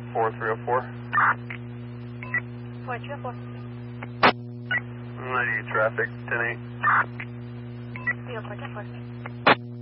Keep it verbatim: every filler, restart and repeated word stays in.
four three oh four. four three oh four. ninety traffic, ten eight. three oh four, ten four.